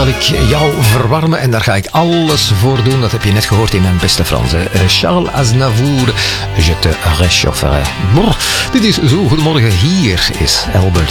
zal ik jou verwarmen en daar ga ik alles voor doen. Dat heb je net gehoord in mijn beste Frans. Hè? Charles Aznavour, je te réchaufferai. Dit is Zo Goedemorgen. Hier is Albert